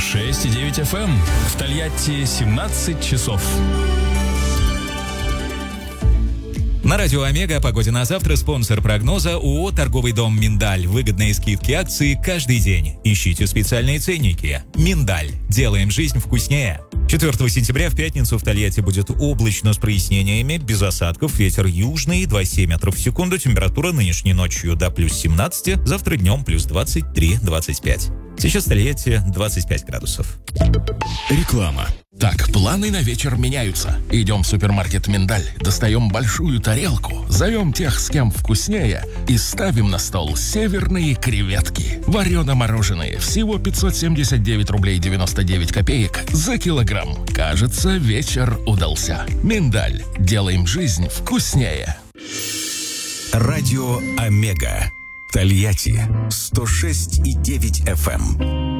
106,9 FM. В Тольятти 17 часов. На радио «Омега» о погоде на завтра. Спонсор прогноза ООО «Торговый дом Миндаль». Выгодные скидки акции каждый день. Ищите специальные ценники. Миндаль. Делаем жизнь вкуснее. 4 сентября в пятницу в Тольятти будет облачно с прояснениями, без осадков, ветер южный, 2,7 метров в секунду, температура нынешней ночью до плюс 17, завтра днем плюс 23-25. Сейчас в Тольятти 25 градусов. Реклама. Так, планы на вечер меняются. Идем в супермаркет «Миндаль», достаем большую тарелку, зовем тех, с кем вкуснее, и ставим на стол северные креветки. Варено-мороженые, всего 579 рублей 99 копеек за килограмм. Кажется, вечер удался. «Миндаль». Делаем жизнь вкуснее. Радио «Омега». Тольятти 106,9 FM.